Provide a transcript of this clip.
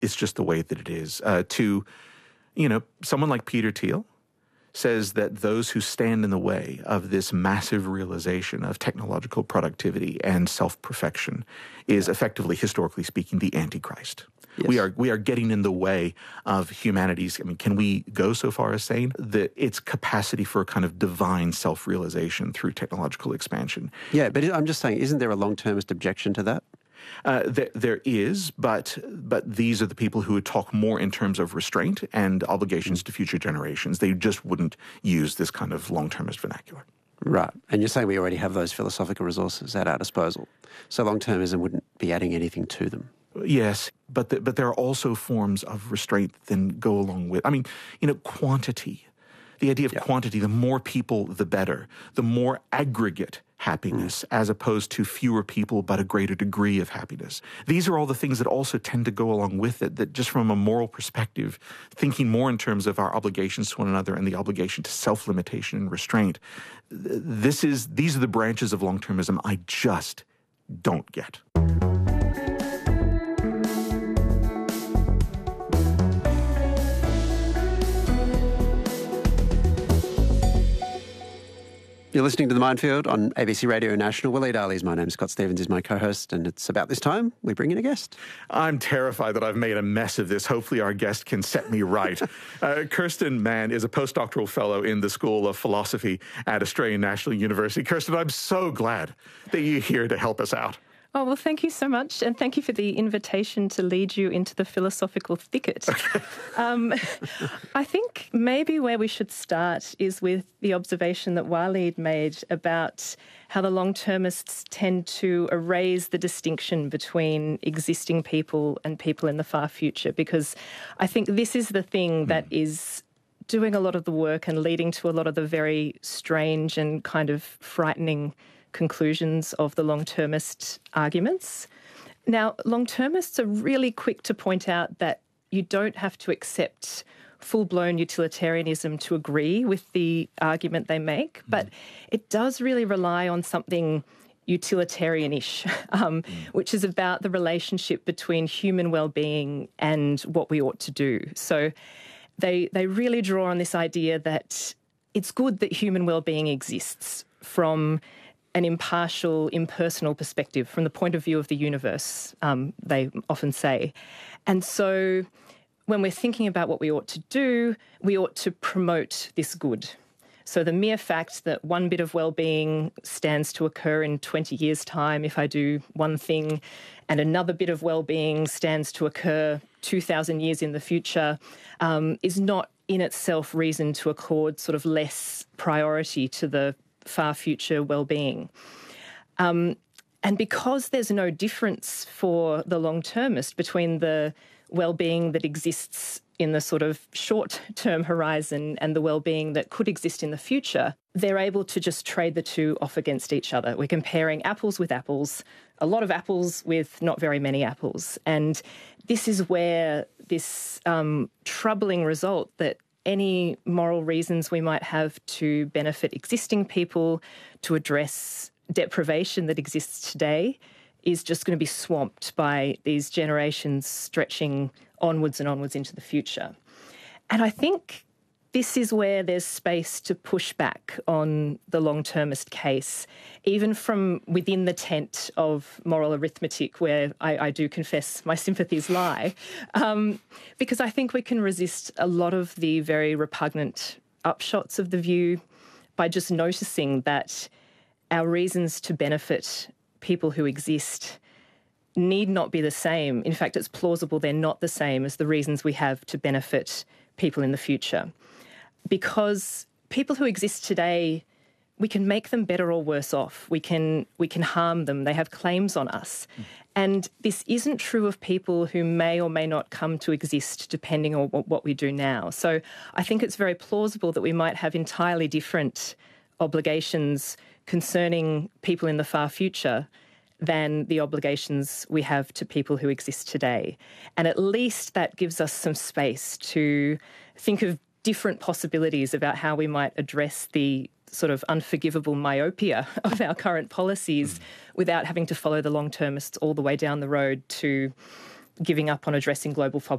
it's just the way that it is. Someone like Peter Thiel says that those who stand in the way of this massive realization of technological productivity and self-perfection is effectively, historically speaking, the Antichrist. Yes. We are getting in the way of humanity's, can we go so far as saying that its capacity for a kind of divine self-realization through technological expansion? Yeah, but I'm just saying, isn't there a long-termist objection to that? There is, but these are the people who would talk more in terms of restraint and obligations to future generations. They just wouldn't use this kind of long-termist vernacular. Right. And you're saying we already have those philosophical resources at our disposal. So long-termism wouldn't be adding anything to them. Yes, but there are also forms of restraint that go along with, quantity. The idea of quantity, the more people, the better. The more aggregate happiness as opposed to fewer people but a greater degree of happiness. These are all the things that also tend to go along with it, that just from a moral perspective, thinking more in terms of our obligations to one another and the obligation to self-limitation and restraint, these are the branches of long-termism I just don't get. You're listening to The Minefield on ABC Radio National. Waleed Aly, my name. Scott Stephens is my co-host, and it's about this time we bring in a guest. I'm terrified that I've made a mess of this. Hopefully our guest can set me right. Kirsten Mann is a postdoctoral fellow in the School of Philosophy at Australian National University. Kirsten, I'm so glad that you're here to help us out. Oh, well, thank you so much. And thank you for the invitation to lead you into the philosophical thicket. I think maybe where we should start is with the observation that Waleed made about how the long-termists tend to erase the distinction between existing people and people in the far future, because I think this is the thing that is doing a lot of the work and leading to a lot of the very strange and kind of frightening conclusions of the long-termist arguments. Now, long-termists are really quick to point out that you don't have to accept full-blown utilitarianism to agree with the argument they make, but it does really rely on something utilitarian-ish, which is about the relationship between human well-being and what we ought to do. So they really draw on this idea that it's good that human well-being exists from an impartial, impersonal perspective, from the point of view of the universe, they often say. And so when we're thinking about what we ought to do, we ought to promote this good. So the mere fact that one bit of well-being stands to occur in 20 years' time if I do one thing, and another bit of well-being stands to occur 2,000 years in the future, is not in itself reason to accord sort of less priority to the far future well-being. And because there's no difference for the long-termist between the well-being that exists in the sort of short-term horizon and the well-being that could exist in the future, they're able to just trade the two off against each other. We're comparing apples with apples, a lot of apples with not very many apples. And this is where this troubling result that any moral reasons we might have to benefit existing people, to address deprivation that exists today, is just going to be swamped by these generations stretching onwards and onwards into the future. And I think this is where there's space to push back on the long-termist case, even from within the tent of moral arithmetic, where I do confess my sympathies lie, because I think we can resist a lot of the very repugnant upshots of the view by just noticing that our reasons to benefit people who exist need not be the same. In fact, it's plausible they're not the same as the reasons we have to benefit people in the future. Because people who exist today, we can make them better or worse off. We can harm them. They have claims on us. And this isn't true of people who may or may not come to exist depending on what we do now. So I think it's very plausible that we might have entirely different obligations concerning people in the far future than the obligations we have to people who exist today. And at least that gives us some space to think of different possibilities about how we might address the sort of unforgivable myopia of our current policies without having to follow the long-termists all the way down the road to giving up on addressing global